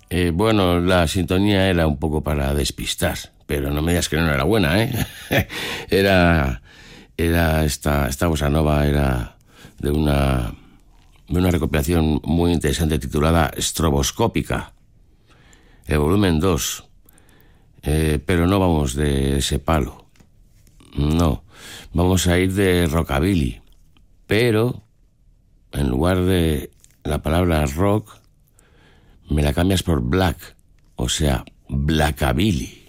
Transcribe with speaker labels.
Speaker 1: Bueno, la sintonía era un poco para despistar, pero no me digas que no era buena, ¿eh? Era, esta bossa nova era de una recopilación muy interesante titulada Estroboscópica, el volumen 2. Pero no vamos de ese palo, no, vamos a ir de rockabilly, pero en lugar de la palabra rock me la cambias por black, o sea, blackabilly.